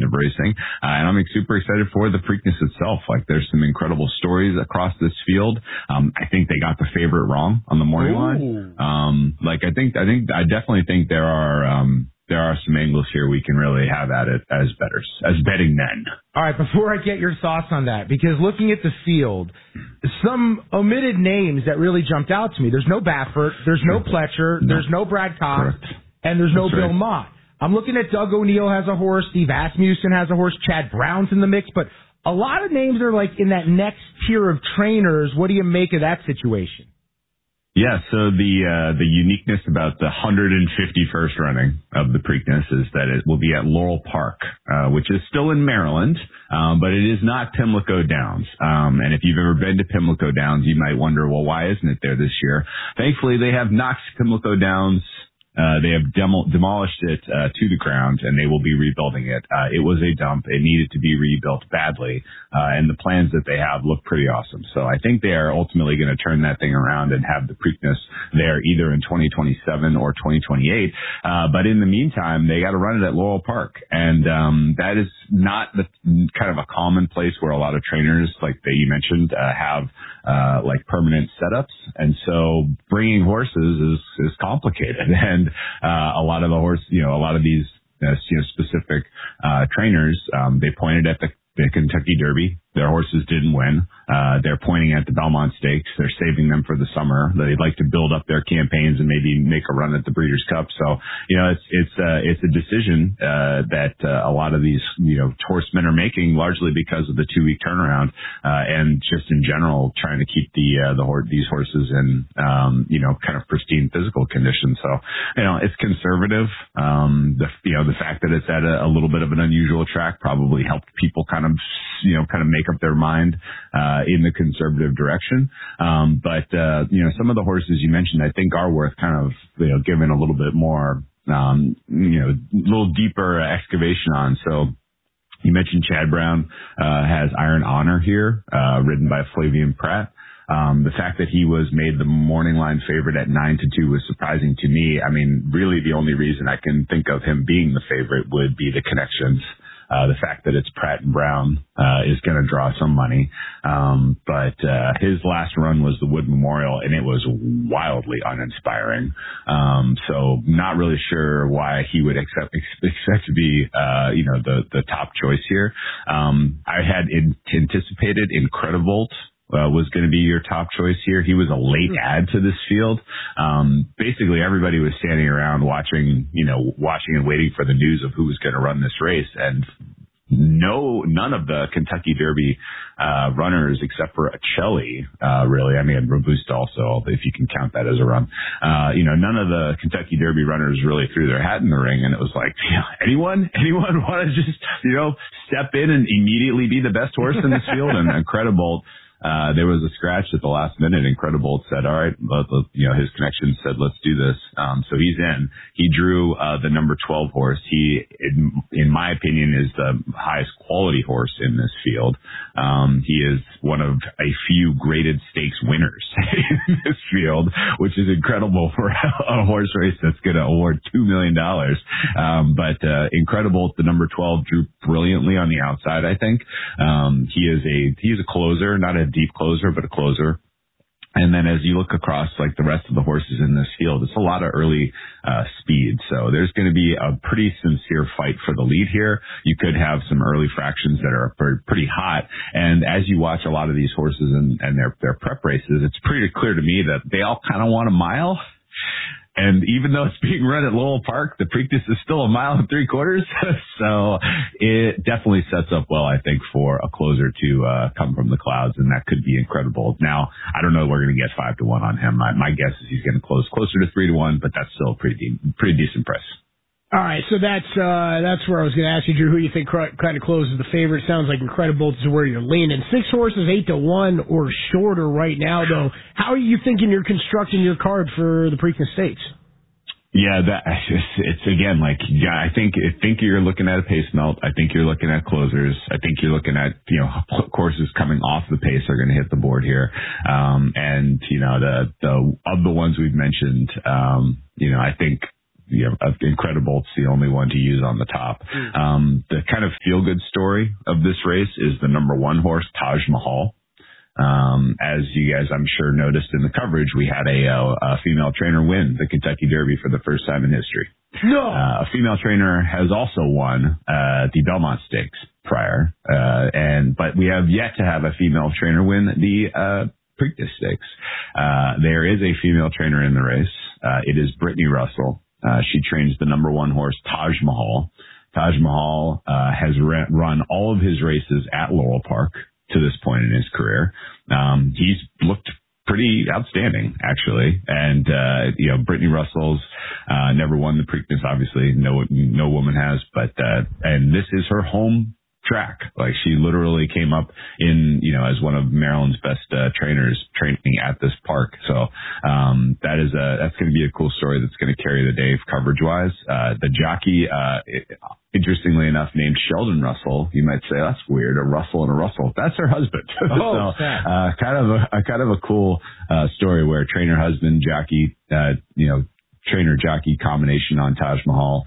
of racing. And I'm super excited for the Preakness itself. Like, there's some incredible stories across this field. I think they got the favorite wrong on the morning line. I definitely think there are some angles here we can really have at it as bettors, as betting men. All right, before I get your thoughts on that, because looking at the field, some omitted names that really jumped out to me. There's no Baffert, there's no Pletcher, there's no Brad Cox, and there's no Bill Mott. I'm looking at Doug O'Neill has a horse, Steve Asmussen has a horse, Chad Brown's in the mix, but a lot of names are like in that next tier of trainers. What do you make of that situation? Yeah, so the uniqueness about the 151st running of the Preakness is that it will be at Laurel Park, which is still in Maryland, but it is not Pimlico Downs. And if you've ever been to Pimlico Downs, you might wonder, well, why isn't it there this year? Thankfully, they have knocked Pimlico Downs. They have demolished it to the ground, and they will be rebuilding it. It was a dump. It needed to be rebuilt badly, and the plans that they have look pretty awesome. So I think they are ultimately going to turn that thing around and have the Preakness there either in 2027 or 2028. But in the meantime, they got to run it at Laurel Park, and that is not the kind of a common place where a lot of trainers, like that you mentioned, have like permanent setups. And so bringing horses is complicated. And a lot of a lot of these specific trainers, they pointed at the Kentucky Derby. Their horses didn't win. They're pointing at the Belmont Stakes. They're saving them for the summer. They'd like to build up their campaigns and maybe make a run at the Breeders' Cup. So, it's a decision that a lot of these, horsemen are making largely because of the 2-week turnaround and just in general trying to keep these horses in, kind of pristine physical condition. So, it's conservative. The fact that it's at a little bit of an unusual track probably helped people kind of make up their mind in the conservative direction. But some of the horses you mentioned, I think are worth kind of, given a little bit more, little deeper excavation on. So you mentioned Chad Brown has Iron Honor here, ridden by Flavien Prat. The fact that he was made the morning line favorite at 9-2 was surprising to me. I mean, really the only reason I can think of him being the favorite would be the connections. The fact that it's Pratt and Brown is going to draw some money. But his last run was the Wood Memorial, and it was wildly uninspiring. So not really sure why he would expect to be, the top choice here. I had anticipated Incredibolt was going to be your top choice here. He was a late add to this field. Basically, everybody was standing around watching and waiting for the news of who was going to run this race. And none of the Kentucky Derby runners except for Achelli, really. I mean, Robusta also, if you can count that as a run. None of the Kentucky Derby runners really threw their hat in the ring, and it was like, anyone want to just, step in and immediately be the best horse in this field? And Incredibolt, there was a scratch at the last minute. Incredibolt said, all right, his connection said, let's do this. So he's in. He drew the number 12 horse. He, in my opinion, is the highest quality horse in this field. He is one of a few graded stakes winners in this field, which is incredible for a horse race that's going to award $2 million. But Incredibolt, the number 12, drew brilliantly on the outside, I think. He's a closer, not a deep closer, but a closer. And then as you look across like the rest of the horses in this field, it's a lot of early speed. So there's going to be a pretty sincere fight for the lead here. You could have some early fractions that are pretty hot. And as you watch a lot of these horses and their prep races, it's pretty clear to me that they all kind of want a mile. And even though it's being run at Laurel Park, the Preakness is still 1 3/4 miles. So it definitely sets up well, I think, for a closer to come from the clouds, and that could be incredible. Now, I don't know if we're going to get 5-1 on him. My guess is he's going to close closer to 3-1, but that's still a pretty decent price. All right, so that's where I was going to ask you, Drew, who you think kind of closes the favorite. Sounds like Incredibolt is where you're leaning. 6 horses, 8-1 or shorter right now, though. How are you thinking you're constructing your card for the Preakness Stakes? Yeah, it's again, I think you're looking at a pace melt. I think you're looking at closers. I think you're looking at, courses coming off the pace are going to hit the board here. And, of the ones we've mentioned, I think, Incredibolt's the only one to use on the top. The kind of feel-good story of this race is the number 1 horse, Taj Mahal. As you guys, I'm sure, noticed in the coverage, we had a female trainer win the Kentucky Derby for the first time in history. No. A female trainer has also won the Belmont Stakes prior, but we have yet to have a female trainer win the Preakness Stakes. There is a female trainer in the race. It is Brittany Russell. She trains the number 1 horse, Taj Mahal. Taj Mahal has run all of his races at Laurel Park to this point in his career. He's looked pretty outstanding, actually. And, Brittany Russell's never won the Preakness, obviously. No woman has, but, and this is her home track. Like, she literally came up in, as one of Maryland's best trainers training at this park. So, that's going to be a cool story that's going to carry the day coverage wise. The jockey, interestingly enough, named Sheldon Russell. You might say, that's weird, a Russell and a Russell. That's her husband. Oh, so, kind of a cool story where trainer husband jockey, trainer jockey combination on Taj Mahal,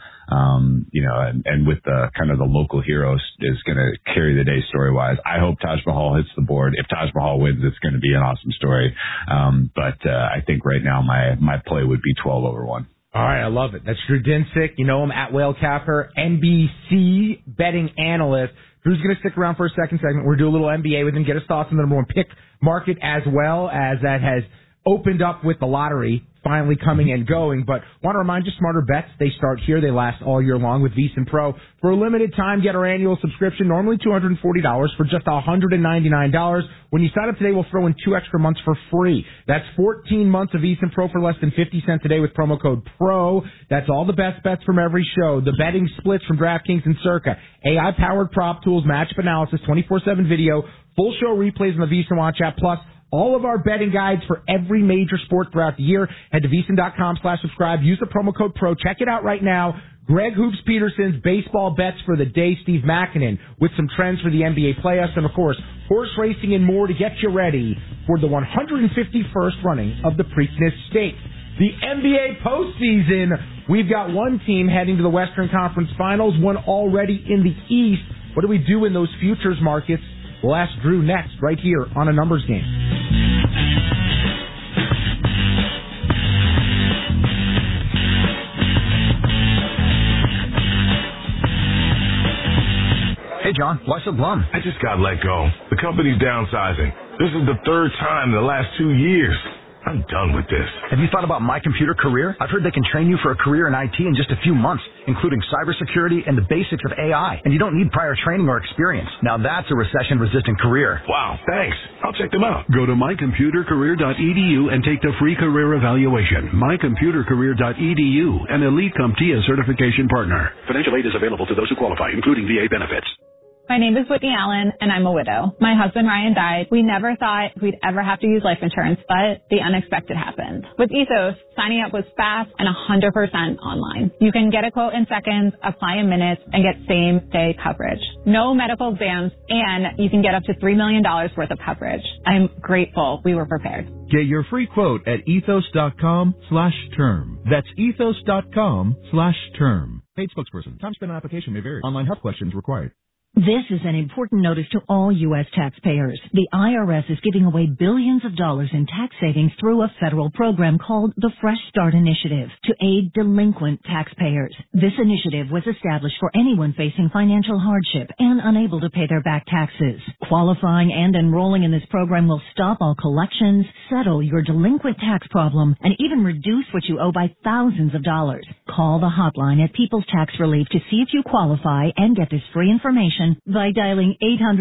and with the kind of the local heroes is going to carry the day story wise. I hope Taj Mahal hits the board. If Taj Mahal wins, it's going to be an awesome story. But I think right now my play would be 12 over 1. All right, I love it. That's Drew Dinsick. You know him at Whale Capper, NBC betting analyst. Drew's going to stick around for a second segment. We're going to do a little NBA with him, get his thoughts on the number 1 pick market as well, as that has opened up with the lottery finally coming and going. But want to remind you, Smarter Bets, they start here. They last all year long with VSiN Pro. For a limited time, get our annual subscription, normally $240 for just $199. When you sign up today, we'll throw in 2 extra months for free. That's 14 months of VSiN Pro for less than 50 cents a day with promo code PRO. That's all the best bets from every show. The betting splits from DraftKings and Circa. AI-powered prop tools, matchup analysis, 24/7 video, full show replays on the VSiN Watch app, plus all of our betting guides for every major sport throughout the year. Head to VSiN.com/subscribe. Use the promo code PRO. Check it out right now. Greg Hoops Peterson's baseball bets for the day. Steve Makinen with some trends for the NBA playoffs. And, of course, horse racing and more to get you ready for the 151st running of the Preakness Stakes. The NBA postseason, we've got one team heading to the Western Conference Finals, one already in the East. What do we do in those futures markets? We'll ask Drew next, right here on A Numbers Game. Hey, John, why so glum? I just got let go. The company's downsizing. This is the 3rd time in the last 2 years. I'm done with this. Have you thought about My Computer Career? I've heard they can train you for a career in IT in just a few months, including cybersecurity and the basics of AI. And you don't need prior training or experience. Now that's a recession-resistant career. Wow, thanks. I'll check them out. Go to mycomputercareer.edu and take the free career evaluation. mycomputercareer.edu, an Elite CompTIA certification partner. Financial aid is available to those who qualify, including VA benefits. My name is Whitney Allen, and I'm a widow. My husband, Ryan, died. We never thought we'd ever have to use life insurance, but the unexpected happened. With Ethos, signing up was fast and 100% online. You can get a quote in seconds, apply in minutes, and get same-day coverage. No medical exams, and you can get up to $3 million worth of coverage. I'm grateful we were prepared. Get your free quote at ethos.com/term. That's ethos.com/term. Paid spokesperson. Time spent on application may vary. Online health questions required. This is an important notice to all U.S. taxpayers. The IRS is giving away billions of dollars in tax savings through a federal program called the Fresh Start Initiative to aid delinquent taxpayers. This initiative was established for anyone facing financial hardship and unable to pay their back taxes. Qualifying and enrolling in this program will stop all collections, settle your delinquent tax problem, and even reduce what you owe by thousands of dollars. Call the hotline at People's Tax Relief to see if you qualify and get this free information by dialing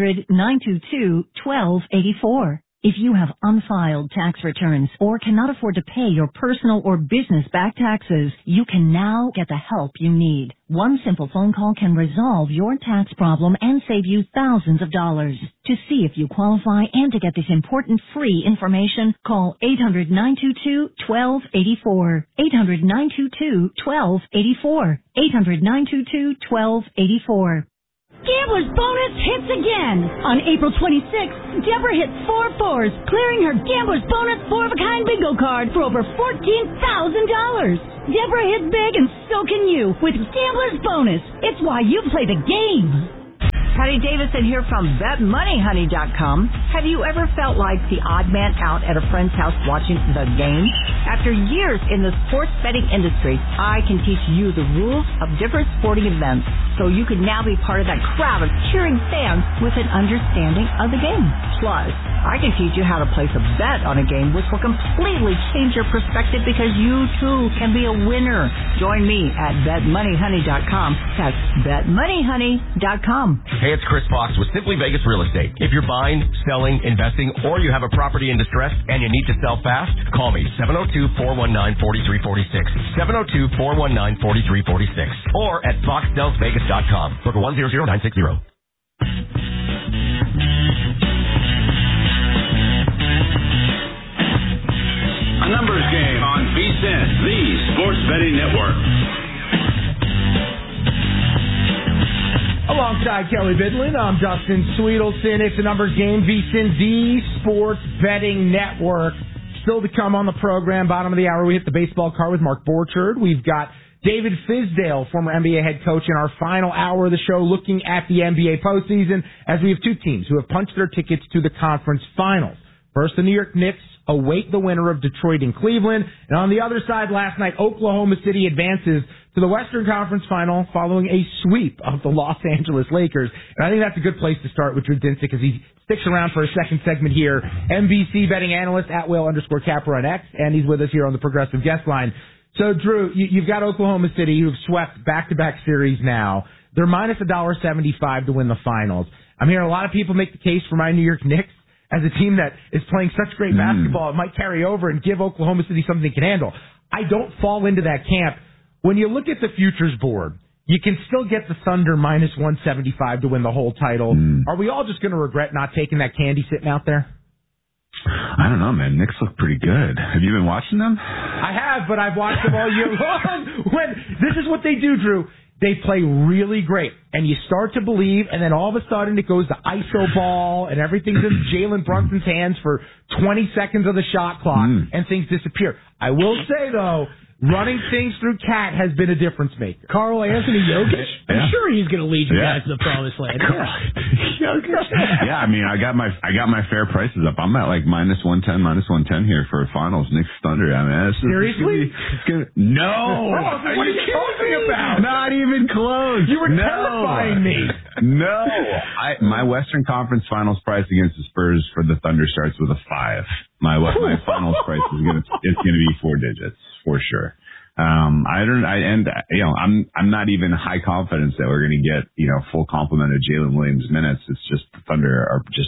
800-922-1284. If you have unfiled tax returns or cannot afford to pay your personal or business back taxes, you can now get the help you need. One simple phone call can resolve your tax problem and save you thousands of dollars. To see if you qualify and to get this important free information, call 800-922-1284. 800-922-1284. 800-922-1284. Gambler's Bonus hits again. On April 26th, Deborah hit 4 fours, clearing her Gambler's Bonus 4-of-a-kind bingo card for over $14,000. Deborah hits big and so can you with Gambler's Bonus. It's why you play the game. Patty Davison here from BetMoneyHoney.com. Have you ever felt like the odd man out at a friend's house watching the game? After years in the sports betting industry, I can teach you the rules of different sporting events so you can now be part of that crowd of cheering fans with an understanding of the game. Plus, I can teach you how to place a bet on a game which will completely change your perspective because you too can be a winner. Join me at BetMoneyHoney.com. That's BetMoneyHoney.com. Hey, it's Chris Fox with Simply Vegas Real Estate. If you're buying, selling, investing, or you have a property in distress and you need to sell fast, call me 702-419-4346. 702-419-4346. Or at foxdelsvegas.com. Book 100960. A numbers game on VSiN, the Sports Betting Network. Alongside Kelly Bidlin, I'm Dustin Sweetelson. It's a numbers game, VSiN, the Sports Betting Network. Still to come on the program, bottom of the hour, we hit the baseball card with Mark Borchard. We've got David Fizdale, former NBA head coach, in our final hour of the show looking at the NBA postseason as we have two teams who have punched their tickets to the conference finals. First, the New York Knicks await the winner of Detroit and Cleveland. And on the other side, last night, Oklahoma City advances to the Western Conference Final following a sweep of the Los Angeles Lakers. And I think that's a good place to start with Drew Dinsick as he sticks around for a second segment here. NBC betting analyst at Whale_Capper on X, and he's with us here on the Progressive Guest Line. So, Drew, you've got Oklahoma City who've swept back-to-back series now. They're minus $1.75 to win the finals. I'm hearing a lot of people make the case for my New York Knicks as a team that is playing such great basketball. It might carry over and give Oklahoma City something they can handle. I don't fall into that camp. When you look at the futures board, you can still get the Thunder minus 175 to win the whole title. Are we all just going to regret not taking that candy sitting out there? I don't know, man. Knicks look pretty good. Have you been watching them? I have, but I've watched them all year long. This is what they do, Drew. They play really great, and you start to believe, and then all of a sudden it goes to iso ball, and everything's in Jalen Brunson's hands for 20 seconds of the shot clock, and things disappear. I will say, though, running things through Cat has been a difference maker. Carl Anthony Jokic? I'm sure he's going to lead you guys to the promised land. Yeah, I mean, I got my fair prices up. I'm at like minus 110 here for finals. Knicks Thunder. I mean, seriously? No. What are you talking about? Not even close. You were terrifying me. No. My Western Conference Finals price against the Spurs for the Thunder starts with a 5. My finals price is going to be 4 digits for sure. I'm not even high confidence that we're going to get, full complement of Jalen Williams minutes. It's just the Thunder are just,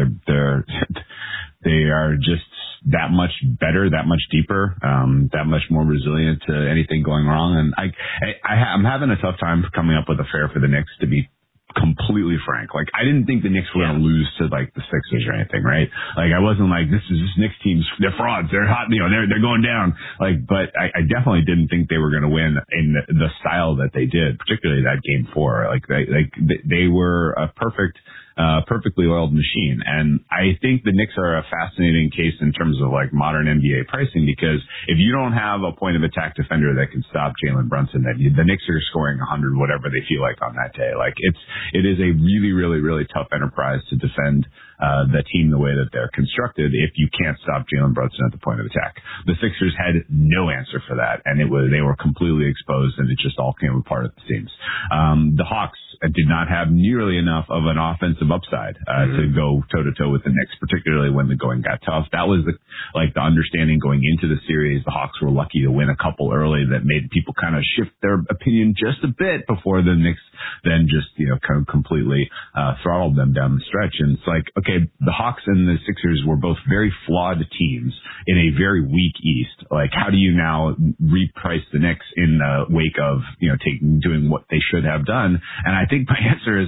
they are just that much better, that much deeper, that much more resilient to anything going wrong. And I'm having a tough time coming up with a fair for the Knicks, to be completely frank. Like, I didn't think the Knicks were going to lose to like the Sixers or anything, right? Like, I wasn't like, this Knicks team's, they're frauds, they're hot, they're going down. Like, but I definitely didn't think they were going to win in the style that they did, particularly that game 4. Like, they were a perfectly oiled machine. And I think the Knicks are a fascinating case in terms of like modern NBA pricing, because if you don't have a point of attack defender that can stop Jalen Brunson, then the Knicks are scoring 100 whatever they feel like on that day. Like, it is a really, really, really tough enterprise to defend the team the way that they're constructed if you can't stop Jalen Brunson at the point of attack. The Sixers had no answer for that, and they were completely exposed, and it just all came apart at the seams. The Hawks did not have nearly enough of an offensive upside to go toe-to-toe with the Knicks, particularly when the going got tough. That was the understanding going into the series. The Hawks were lucky to win a couple early that made people kind of shift their opinion just a bit before the Knicks then just, kind of completely throttled them down the stretch. And it's like, okay, the Hawks and the Sixers were both very flawed teams in a very weak East. Like, how do you now reprice the Knicks in the wake of, doing what they should have done? And I think my answer is like,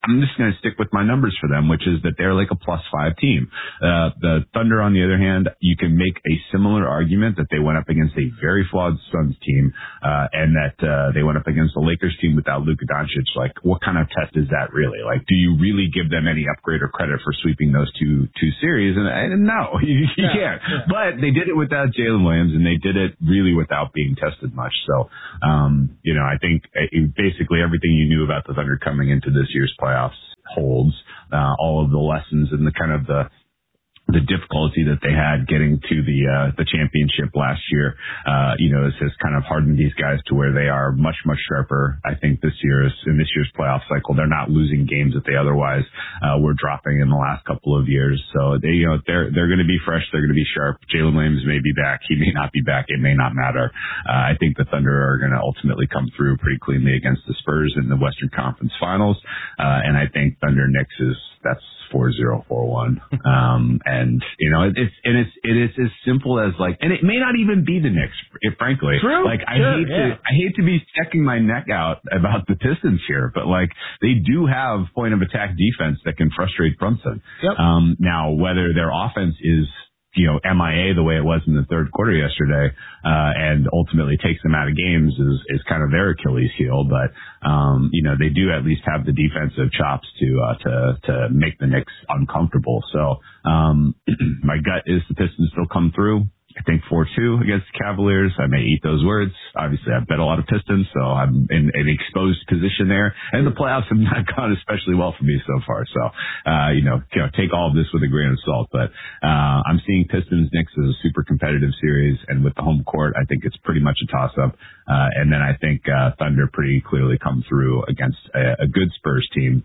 I'm just going to stick with my numbers for them, which is that they're like a +5 team. The Thunder, on the other hand, you can make a similar argument that they went up against a very flawed Suns team, and that they went up against the Lakers team without Luka Doncic. Like, what kind of test is that really? Like, do you really give them any upgrade or credit for sweeping those two series? And no, you can't. Yeah. But they did it without Jalen Williams, and they did it really without being tested much. So, I think basically everything you knew about the Thunder coming into this year's playoffs holds. All of the lessons and the kind of the difficulty that they had getting to the championship last year, has kind of hardened these guys to where they are much, much sharper. I think in this year's playoff cycle, they're not losing games that they otherwise were dropping in the last couple of years. So they're going to be fresh. They're going to be sharp. Jalen Williams may be back. He may not be back. It may not matter. I think the Thunder are going to ultimately come through pretty cleanly against the Spurs in the Western Conference Finals. And I think Thunder Knicks that's 4-0, 4-1. And it is as simple as like, and it may not even be the Knicks, frankly. True. Like, I hate to be checking my neck out about the Pistons here, but like, they do have point of attack defense that can frustrate Brunson. Yep. Now, whether their offense is, MIA the way it was in the third quarter yesterday, and ultimately takes them out of games is kind of their Achilles heel. But, they do at least have the defensive chops to make the Knicks uncomfortable. So, my gut is the Pistons still come through. I think 4-2 against the Cavaliers. I may eat those words. Obviously, I've bet a lot of Pistons, so I'm in an exposed position there. And the playoffs have not gone especially well for me so far. So, take all of this with a grain of salt. But I'm seeing Pistons-Knicks as a super competitive series. And with the home court, I think it's pretty much a toss-up. And then I think Thunder pretty clearly come through against a good Spurs team.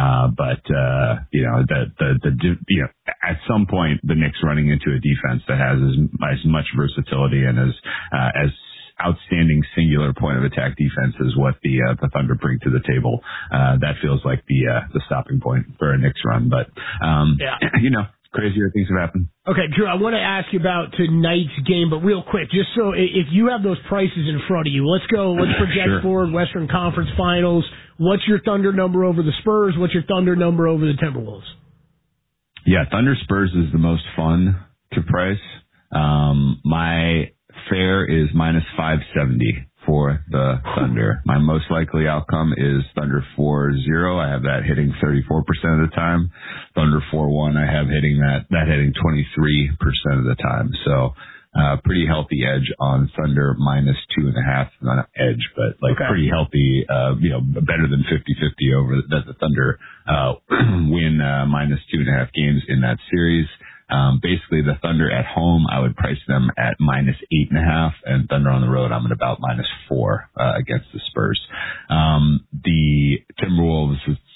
At some point, the Knicks running into a defense that has as much versatility and as outstanding singular point of attack defense is what the Thunder bring to the table. That feels like the stopping point for a Knicks run. But crazier things have happened. Okay, Drew, I want to ask you about tonight's game, but real quick, just so if you have those prices in front of you, let's project forward Western Conference Finals. What's your Thunder number over the Spurs? What's your Thunder number over the Timberwolves? Yeah, Thunder Spurs is the most fun to price. My fair is -570 for the Thunder. My most likely outcome is Thunder 4-0. I have that hitting 34% of the time. Thunder 4-1, I have that hitting 23% of the time. So, pretty healthy edge on Thunder -2.5, not edge, but pretty healthy, better than 50-50 over that the Thunder, win, -2.5 games in that series. Basically the Thunder at home, I would price them at -8.5, and Thunder on the road, I'm at about -4, against the Spurs. The Timberwolves,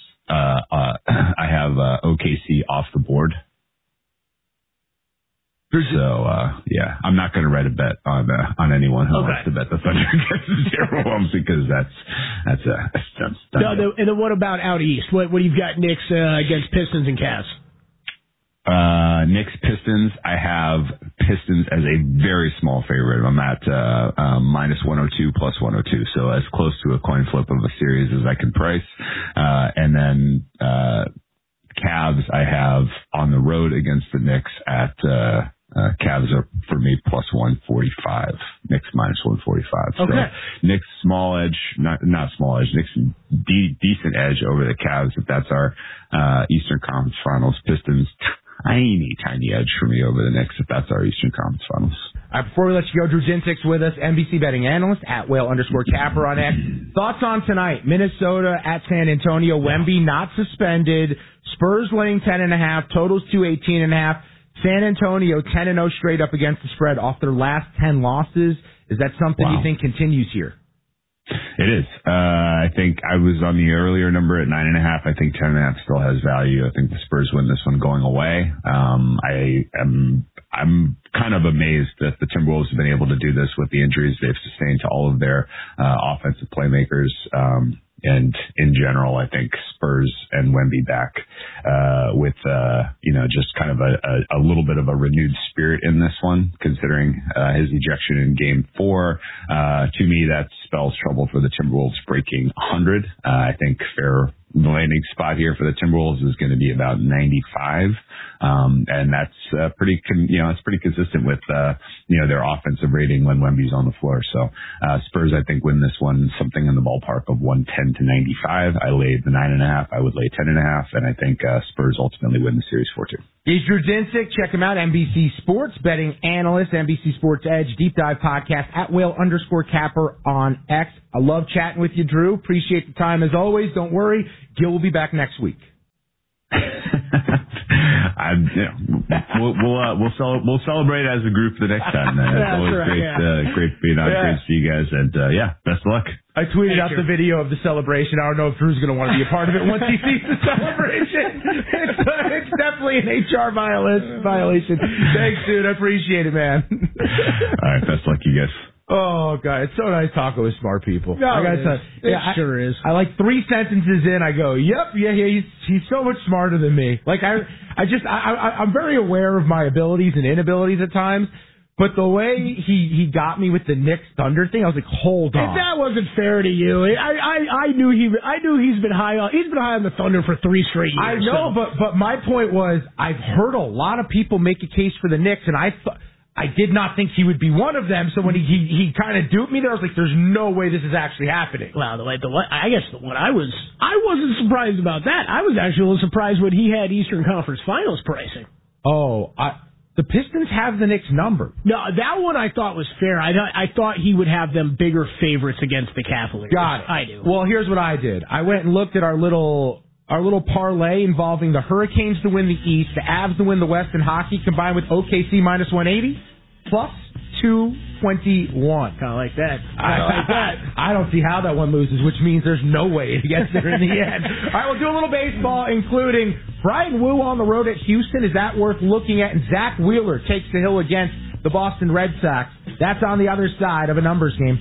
I have, OKC off the board. So, I'm not going to write a bet on anyone who wants to bet the Thunder against the Timberwolves because that's no. And then what about out east? What do you got Knicks against Pistons and Cavs? Knicks Pistons. I have Pistons as a very small favorite. I'm at -102 +102, so as close to a coin flip of a series as I can price. And then Cavs I have on the road against the Knicks at Cavs are for me +145. Knicks -145. Okay. So Knicks small edge, not small edge. Knicks decent edge over the Cavs. If that's our Eastern Conference Finals. Pistons tiny edge for me over the Knicks if that's our Eastern Conference Finals. Before we let you go, Drew Gintick's with us, NBC betting analyst at @Whale_Capper on X. Thoughts on tonight? Minnesota at San Antonio. Wemby not suspended. Spurs laying 10.5. Totals 218.5. San Antonio 10-0 straight up against the spread off their last 10 losses. Is that something you think continues here? It is. I think I was on the earlier number at 9.5. I think 10.5 still has value. I think the Spurs win this one going away. I'm kind of amazed that the Timberwolves have been able to do this with the injuries they've sustained to all of their offensive playmakers. And in general, I think Spurs and Wemby back with just kind of a little bit of a renewed spirit in this one, considering his ejection in Game 4. To me, that spells trouble for the Timberwolves breaking 100. I think fair the landing spot here for the Timberwolves is going to be about 95. And that's pretty consistent with, their offensive rating when Wemby's on the floor. So, Spurs, I think, win this one something in the ballpark of 110 to 95. I laid the 9.5. I would lay 10.5. And I think, Spurs ultimately win the series 4-2. He's Drew Dinsick. Check him out. NBC Sports betting analyst, NBC Sports Edge, deep dive podcast at Whale_Capper on X. I love chatting with you, Drew. Appreciate the time as always. Don't worry. Gil will be back next week. We'll celebrate as a group the next time. It's always right, great being on. Great to see you guys, and best of luck. I tweeted out the video of the celebration. I don't know if Drew's going to want to be a part of it once he sees the celebration. It's definitely an HR violation. Thanks, dude. I appreciate it, man. All right, best of luck, you guys. Oh, God, it's so nice talking with smart people. No, it sure is. I like 3 sentences in, I go, yep, he's so much smarter than me. Like, I'm very aware of my abilities and inabilities at times, but the way he got me with the Knicks Thunder thing, I was like, hold on. If that wasn't fair to you, I knew he's been high on the Thunder for 3 straight years. I know, but my point was, I've heard a lot of people make a case for the Knicks, and I did not think he would be one of them, so when he kind of duped me there, I was like, there's no way this is actually happening. Well, I wasn't surprised about that. I was actually a little surprised when he had Eastern Conference Finals pricing. Oh, the Pistons have the Knicks number. No, that one I thought was fair. I thought he would have them bigger favorites against the Cavaliers. Got it. I do. Well, here's what I did. I went and looked at our little parlay involving the Hurricanes to win the East, the Avs to win the West in hockey, combined with OKC minus 180, plus 221. Kind of like that. I don't see how that one loses, which means there's no way it gets there in the end. All right, we'll do a little baseball, including Brian Wu on the road at Houston. Is that worth looking at? And Zach Wheeler takes the hill against the Boston Red Sox. That's on the other side of a numbers game.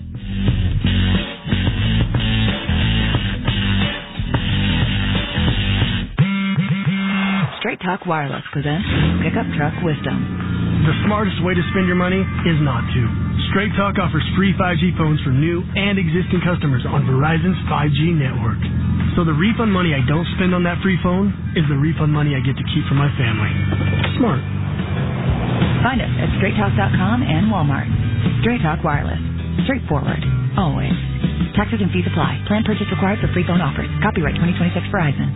Straight Talk Wireless presents Pickup Truck Wisdom. The smartest way to spend your money is not to. Straight Talk offers free 5G phones for new and existing customers on Verizon's 5G network. So the refund money I don't spend on that free phone is the refund money I get to keep for my family. Smart. Find us at straighttalk.com and Walmart. Straight Talk Wireless. Straightforward. Always. Taxes and fees apply. Plan purchase required for free phone offers. Copyright 2026 Verizon.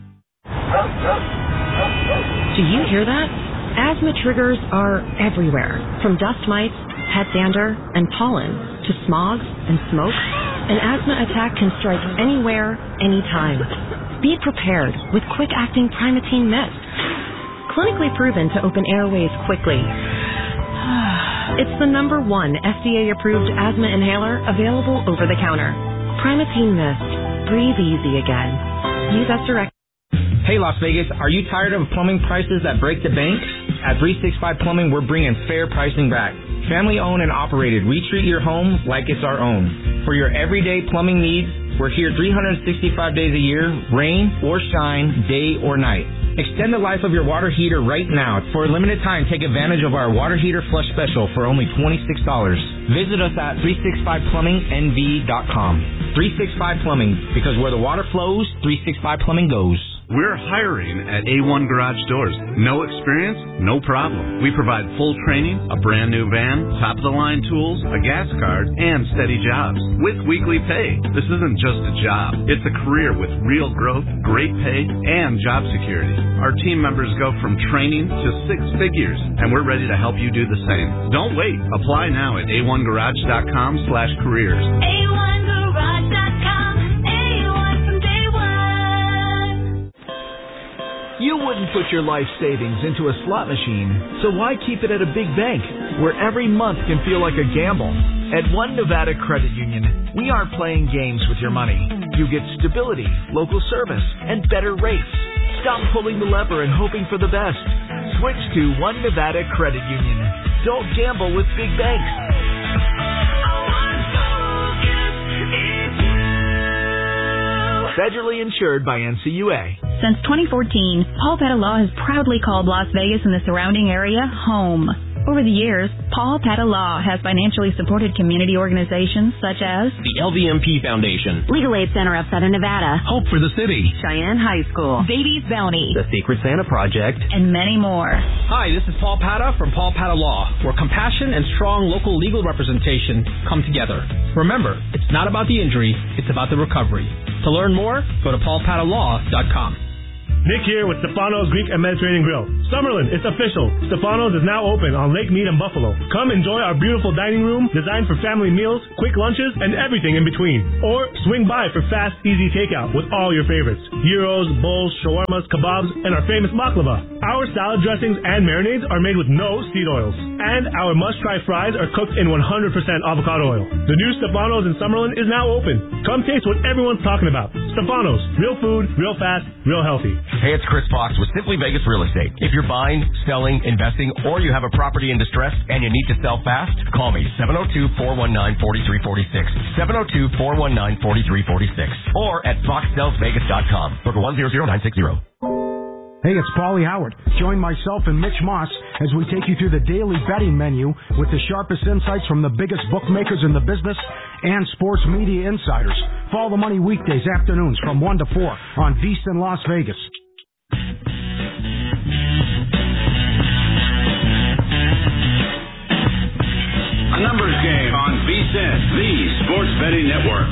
Do you hear that? Asthma triggers are everywhere, from dust mites, head dander, and pollen, to smog and smoke. An asthma attack can strike anywhere, anytime. Be prepared with quick-acting Primatene Mist. Clinically proven to open airways quickly. It's the #1 FDA-approved asthma inhaler available over the counter. Primatene Mist. Breathe easy again. Use as directed. Hey, Las Vegas, are you tired of plumbing prices that break the bank? At 365 Plumbing, we're bringing fair pricing back. Family owned and operated, we treat your home like it's our own. For your everyday plumbing needs, we're here 365 days a year, rain or shine, day or night. Extend the life of your water heater right now. For a limited time, take advantage of our water heater flush special for only $26. Visit us at 365plumbingnv.com. 365 Plumbing, because where the water flows, 365 Plumbing goes. We're hiring at A1 Garage Doors. No experience? No problem. We provide full training, a brand new van, top-of-the-line tools, a gas card, and steady jobs with weekly pay. This isn't just a job. It's a career with real growth, great pay, and job security. Our team members go from training to 6 figures, and we're ready to help you do the same. Don't wait. Apply now at a1garage.com/careers. A1garage.com. A1 from day one. You wouldn't put your life savings into a slot machine, so why keep it at a big bank where every month can feel like a gamble? At One Nevada Credit Union, we aren't playing games with your money. You get stability, local service, and better rates. Stop pulling the lever and hoping for the best. Switch to One Nevada Credit Union. Don't gamble with big banks. Federally insured by NCUA. Since 2014, Paul Pettit Law has proudly called Las Vegas and the surrounding area home. Over the years, Paul Pata Law has financially supported community organizations such as The LVMP Foundation, Legal Aid Center of Southern Nevada, Hope for the City, Cheyenne High School, Davies Bounty, The Secret Santa Project, and many more. Hi, this is Paul Pata from Paul Pata Law, where compassion and strong local legal representation come together. Remember, it's not about the injury, it's about the recovery. To learn more, go to paulpatalaw.com. Nick here with Stefano's Greek and Mediterranean Grill. Summerlin, it's official. Stefano's is now open on Lake Mead and Buffalo. Come enjoy our beautiful dining room designed for family meals, quick lunches, and everything in between. Or swing by for fast, easy takeout with all your favorites. Gyros, bowls, shawarmas, kebabs, and our famous baklava. Our salad dressings and marinades are made with no seed oils. And our must-try fries are cooked in 100% avocado oil. The new Stefano's in Summerlin is now open. Come taste what everyone's talking about. Stefano's. Real food, real fast, real healthy. Hey, it's Chris Fox with Simply Vegas Real Estate. If you're buying, selling, investing, or you have a property in distress and you need to sell fast, call me 702-419-4346. 702-419-4346. Or at foxsellsvegas.com. Booker 100960. Hey, it's Paulie Howard. Join myself and Mitch Moss as we take you through the daily betting menu with the sharpest insights from the biggest bookmakers in the business and sports media insiders. Follow the money weekdays afternoons from 1 to 4 on VSiN Las Vegas. A numbers game on VSiN, the Sports Betting Network.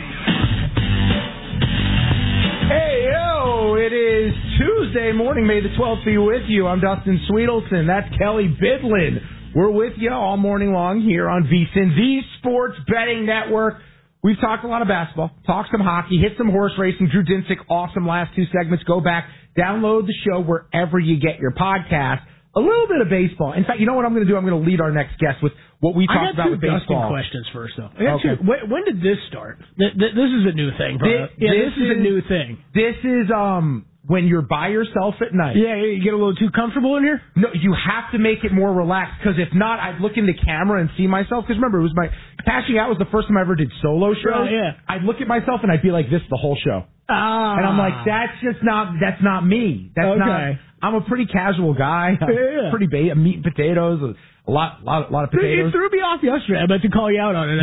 Hey, yo, it is Tuesday morning, May the 12th be with you. I'm Dustin Sweetelson. That's Kelly Bidlin. We're with you all morning long here on VSiN, the Sports Betting Network. We've talked a lot of basketball, talked some hockey, hit some horse racing. Drew Dinsick, awesome last two segments. Go back, download the show wherever you get your podcast. A little bit of baseball. In fact, you know what I'm going to do? I'm going to lead our next guest with what we talked about with baseball. I got two questions first, though. Okay. When did this start? This is a new thing. This is a new thing. This is when you're by yourself at night. Yeah, you get a little too comfortable in here? No, you have to make it more relaxed, because if not, I'd look in the camera and see myself. Because remember, it was Cashing Out was the first time I ever did solo shows. Yeah. I'd look at myself and I'd be like this the whole show. And I'm like, that's not me. That's not. I'm a pretty casual guy. Pretty meat and potatoes. A lot of potatoes. You threw me off yesterday. I meant to call you out on it.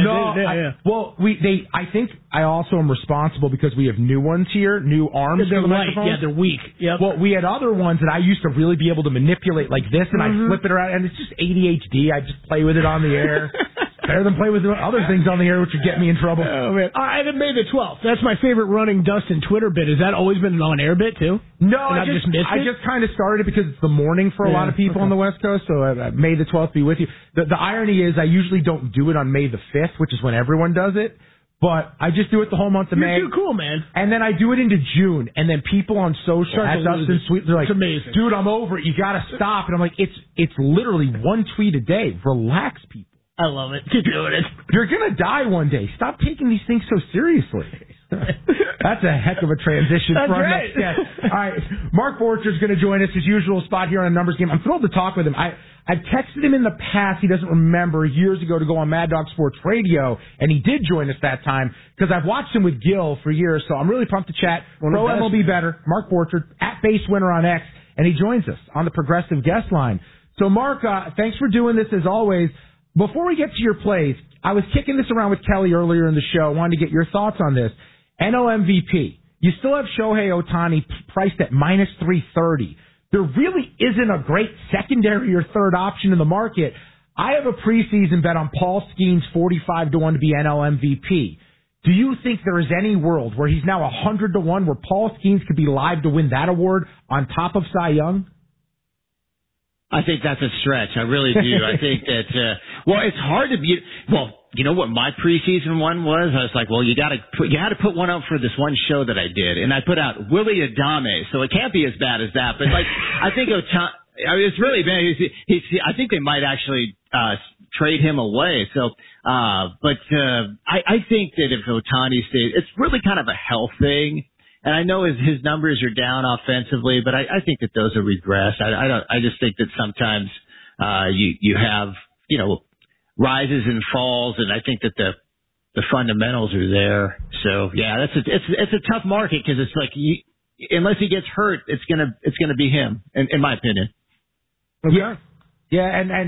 I think I also am responsible because we have new ones here, new arms for the microphones. Yeah, they're weak. Yep. Well, we had other ones that I used to really be able to manipulate like this, and I'd flip it around, and it's just ADHD. I just play with it on the air. Better than play with other things on the air, which would get me in trouble. Oh, man. And then May the 12th. That's my favorite running Dustin Twitter bit. Has that always been an on-air bit, too? No, I just kind of started it because it's the morning for a lot of people on the West Coast, so May the 12th be with you. The irony is I usually don't do it on May the 5th, which is when everyone does it, but I just do it the whole month of May. You're too cool, man. And then I do it into June, and then people on social at Dustin Sweet, they're like, dude, I'm over it. You got to stop. And I'm like, it's literally one tweet a day. Relax, people. I love it. Keep doing it. You're going to die one day. Stop taking these things so seriously. That's a heck of a transition for our next guest. All right, Mark Borcher's going to join us, his usual spot here on a numbers game. I'm thrilled to talk with him. I've texted him in the past, he doesn't remember, years ago to go on Mad Dog Sports Radio, and he did join us that time because I've watched him with Gil for years, so I'm really pumped to chat. Pro MLB Better, Mark Borcher, at Base Winner on X, and he joins us on the Progressive Guest Line. So, Mark, thanks for doing this as always. Before we get to your plays, I was kicking this around with Kelly earlier in the show. I wanted to get your thoughts on this. NL MVP. You still have Shohei Ohtani priced at minus 330. There really isn't a great secondary or third option in the market. I have a preseason bet on Paul Skeens 45-1 to be NL MVP. Do you think there is any world where he's now 100-1 where Paul Skeens could be live to win that award on top of Cy Young? I think that's a stretch. I really do. I think that, it's hard to be, you know what my preseason one was? I was like, well, you had to put one up for this one show that I did. And I put out Willie Adame. So it can't be as bad as that. But I think it's really bad. I think they might actually, trade him away. So, I think that if Ohtani stays, it's really kind of a health thing. And I know his numbers are down offensively, but I think that those are regress. I just think that sometimes you have rises and falls, and I think that the fundamentals are there. So yeah, it's a tough market because it's like unless he gets hurt, it's gonna be him, in my opinion. Okay. Yeah, and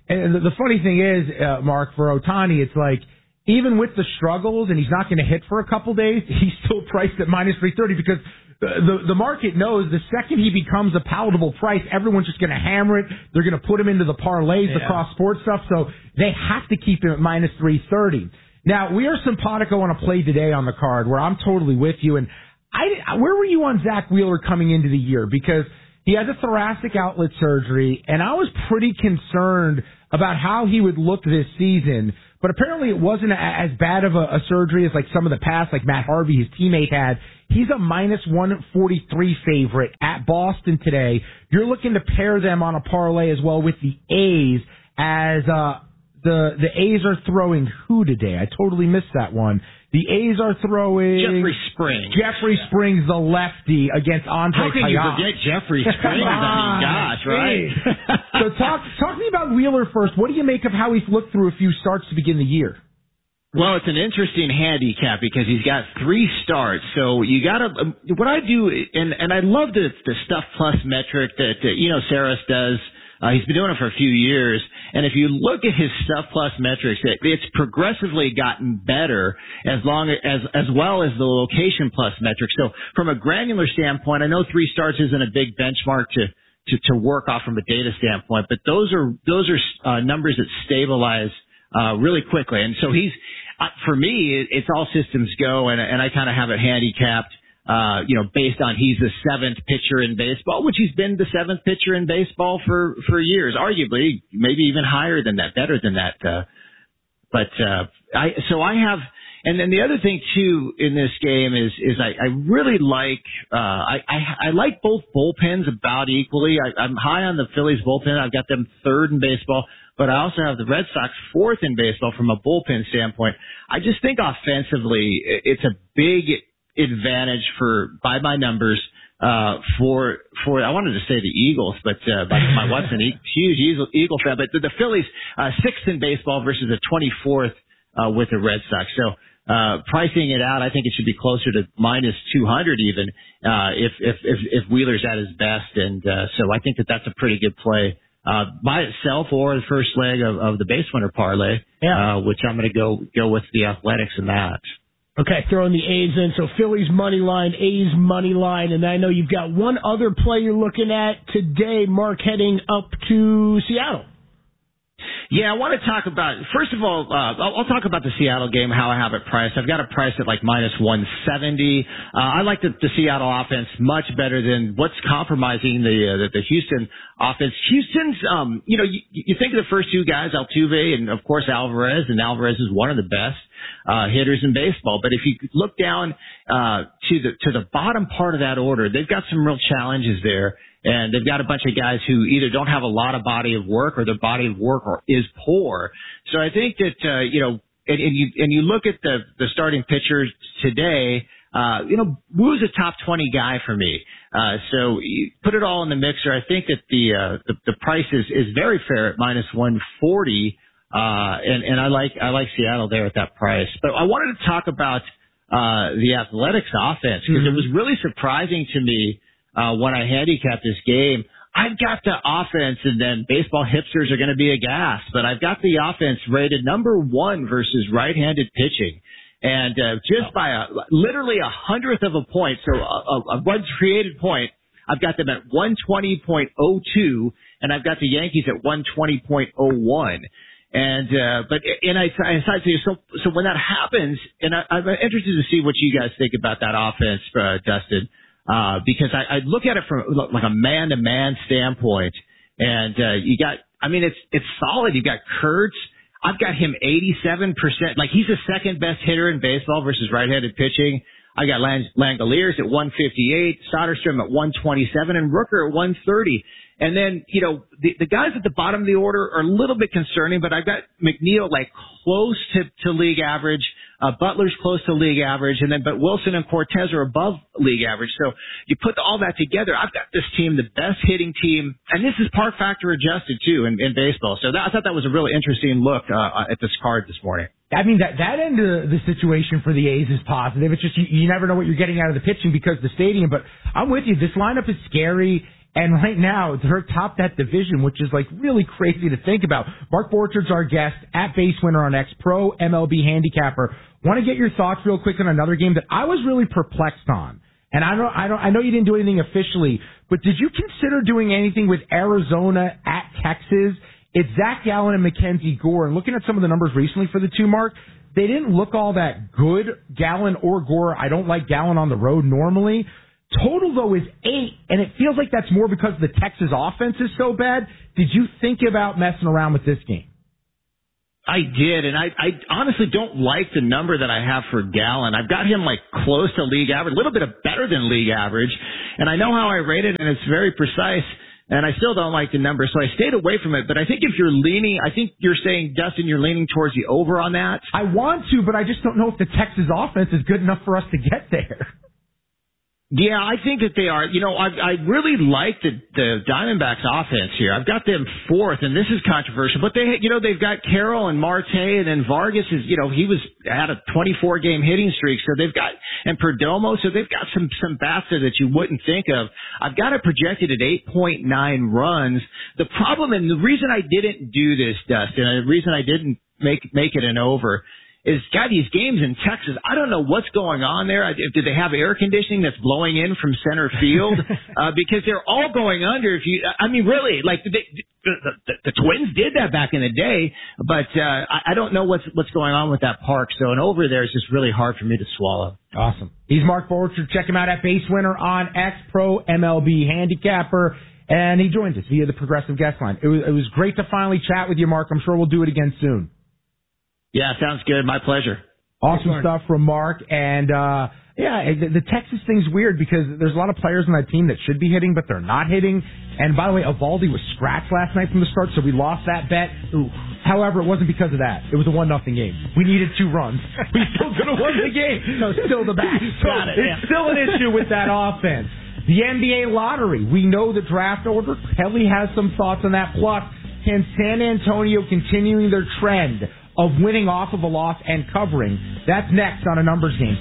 And the funny thing is, Mark, for Ohtani, it's like, even with the struggles, and he's not going to hit for a couple days, he's still priced at minus 330 because the market knows the second he becomes a palatable price, everyone's just going to hammer it. They're going to put him into the parlays, the cross sports stuff, so they have to keep him at minus 330. Now, we are simpatico on a play today on the card where I'm totally with you. And where were you on Zach Wheeler coming into the year? Because he has a thoracic outlet surgery, and I was pretty concerned about how he would look this season. But apparently it wasn't as bad of a surgery as like some of the past, like Matt Harvey, his teammate, had. He's a minus 143 favorite at Boston today. You're looking to pair them on a parlay as well with the A's as the A's are throwing who today? I totally missed that one. The A's are throwing Jeffrey Springs. Jeffrey Springs, the lefty, against Andre How can Payat. you forget Jeffrey Springs? I mean, gosh, right? So talk to me about Wheeler first. What do you make of how he's looked through a few starts to begin the year? Well, it's an interesting handicap because he's got 3 starts. So you got to what I do, and I love the Stuff Plus metric that Saris does. He's been doing it for a few years, and if you look at his Stuff Plus metrics, it's progressively gotten better as well as the Location Plus metric. So from a granular standpoint, I know 3 starts isn't a big benchmark to work off from a data standpoint, but those are numbers that stabilize really quickly. And so he's for me, it's all systems go, and I kind of have it handicapped. Based on he's the 7th pitcher in baseball, which he's been the 7th pitcher in baseball for years, arguably, maybe even higher than that, better than that. I have, and then the other thing too in this game is I really like, I like both bullpens about equally. I'm high on the Phillies bullpen. I've got them 3rd in baseball, but I also have the Red Sox 4th in baseball from a bullpen standpoint. I just think offensively, it's a big advantage by my numbers for I wanted to say the Eagles, but my wife's a huge Eagle fan. But the Phillies 6th in baseball versus the 24th with the Red Sox. So pricing it out, I think it should be closer to minus 200 even if Wheeler's at his best. And so I think that's a pretty good play by itself or the first leg of the base winner parlay, which I'm going to go with the Athletics in that. Okay, throwing the A's in. So Phillies money line, A's money line, and I know you've got one other play you're looking at today, Mark, heading up to Seattle. Yeah, I want to talk about, first of all, I'll talk about the Seattle game, how I have it priced. I've got it priced at like minus 170. I like the Seattle offense much better than what's compromising the Houston offense. Houston's, you think of the first 2 guys, Altuve and of course Alvarez, and Alvarez is one of the best hitters in baseball. But if you look down to the bottom part of that order, they've got some real challenges there. And they've got a bunch of guys who either don't have a lot of body of work or their body of work is poor. So I think that, and you look at the starting pitchers today, Woo's a top 20 guy for me. So you put it all in the mixer. I think that the price is very fair at minus 140. And I like Seattle there at that price. But I wanted to talk about, the Athletics offense because it was really surprising to me. When I handicapped this game, I've got the offense, and then baseball hipsters are going to be aghast, but I've got the offense rated number 1 versus right-handed pitching. And just by literally 100th of a point, so a runs created point, I've got them at 120.02, and I've got the Yankees at 120.01. And I decided to, so when that happens, and I'm interested to see what you guys think about that offense, Dustin. Because I look at it from like a man-to-man standpoint, and it's solid. You've got Kurtz. I've got him 87%. Like he's the 2nd best hitter in baseball versus right-handed pitching. I got Langoliers at 158, Soderstrom at 127, and Rooker at 130. And then, the guys at the bottom of the order are a little bit concerning, but I've got McNeil like close to league average. Butler's close to league average, but Wilson and Cortez are above league average. So you put all that together, I've got this team, the best hitting team, and this is par factor adjusted too in baseball. So I thought that was a really interesting look at this card this morning. I mean, that end of the situation for the A's is positive. It's just you never know what you're getting out of the pitching because of the stadium. But I'm with you. This lineup is scary. And right now, they're atop that division, which is like really crazy to think about. Mark Borchard's our guest at Base Winner on X, pro MLB handicapper. Want to get your thoughts real quick on another game that I was really perplexed on. And I know you didn't do anything officially, but did you consider doing anything with Arizona at Texas? It's Zach Gallen and Mackenzie Gore. And looking at some of the numbers recently for the two, Mark, they didn't look all that good, Gallen or Gore. I don't like Gallen on the road normally. Total, though, is 8, and it feels like that's more because the Texas offense is so bad. Did you think about messing around with this game? I did, and I honestly don't like the number that I have for Gallen. I've got him like close to league average, a little bit better than league average, and I know how I rate it, and it's very precise. And I still don't like the number, so I stayed away from it. But I think if you're leaning, I think you're saying, Dustin, you're leaning towards the over on that. I want to, but I just don't know if the Texas offense is good enough for us to get there. Yeah, I think that they are. You know, I really like the Diamondbacks offense here. I've got them 4th, and this is controversial, but they've got Carroll and Marte, and then Vargas is, he had a 24 game hitting streak, so they've got, and Perdomo, so they've got some bats there that you wouldn't think of. I've got it projected at 8.9 runs. The problem, and the reason I didn't do this, Dustin, and the reason I didn't make it an over, is, God, these games in Texas, I don't know what's going on there. Do they have air conditioning that's blowing in from center field? Because they're all going under. Really, like the Twins did that back in the day, but I don't know what's going on with that park. So an over there is just really hard for me to swallow. Awesome. He's Mark Borchard. Check him out at Base Winner on X, pro MLB handicapper. And he joins us via the Progressive Guest Line. It was great to finally chat with you, Mark. I'm sure we'll do it again soon. Yeah, sounds good. My pleasure. Awesome stuff from Mark. And, the Texas thing's weird because there's a lot of players on that team that should be hitting, but they're not hitting. And by the way, Evaldi was scratched last night from the start, so we lost that bet. Ooh. However, it wasn't because of that. It was a 1-0 game. We needed 2 runs. We still could have won the game. So still the back. So it's still an issue with that offense. The NBA lottery. We know the draft order. Kelly has some thoughts on that. Plus, can San Antonio continuing their trend of winning off of a loss and covering? That's next on A Numbers Game.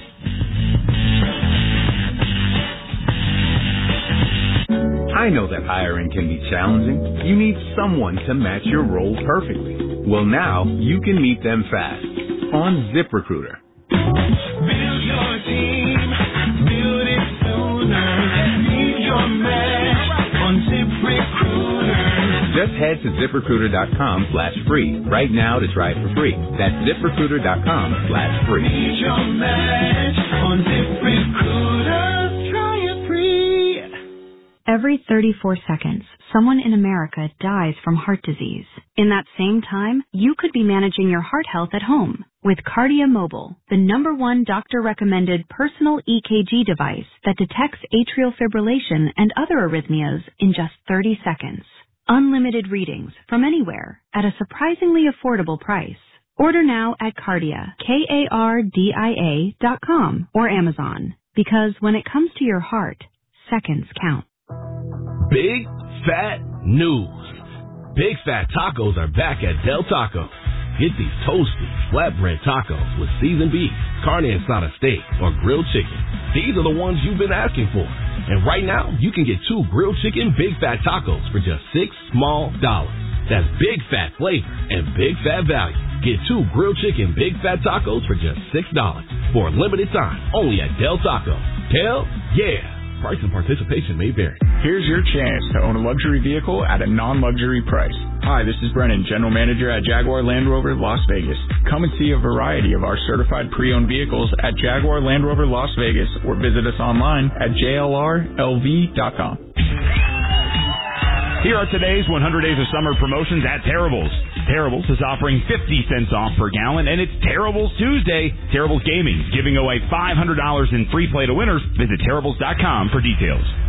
I know that hiring can be challenging. You need someone to match your role perfectly. Well, now you can meet them fast on ZipRecruiter. Build your team, build it sooner. Meet your match on ZipRecruiter. Just head to ZipRecruiter.com/free right now to try it for free. That's ZipRecruiter.com/free. Meet your match on ZipRecruiter. Try it free. Every 34 seconds, someone in America dies from heart disease. In that same time, you could be managing your heart health at home with Kardia Mobile, the #1 doctor-recommended personal EKG device that detects atrial fibrillation and other arrhythmias in just 30 seconds. Unlimited readings from anywhere at a surprisingly affordable price. Order now at Kardia, KARDIA.com or Amazon. Because when it comes to your heart, seconds count. Big fat news. Big Fat Tacos are back at Del Taco. Get these toasty, flatbread tacos with seasoned beef, carne asada steak, or grilled chicken. These are the ones you've been asking for. And right now, you can get 2 grilled chicken Big Fat Tacos for just $6 small. That's big fat flavor and big fat value. Get 2 grilled chicken Big Fat Tacos for just $6 for a limited time only at Del Taco. Hell yeah! Price and participation may vary. Here's your chance to own a luxury vehicle at a non-luxury price. Hi, this is Brennan, General Manager at Jaguar Land Rover Las Vegas. Come and see a variety of our certified pre-owned vehicles at Jaguar Land Rover Las Vegas or visit us online at jlrlv.com. Here are today's 100 Days of Summer promotions at Terribles. Terribles is offering 50 cents off per gallon, and it's Terribles Tuesday. Terribles Gaming is giving away $500 in free play to winners. Visit Terribles.com for details.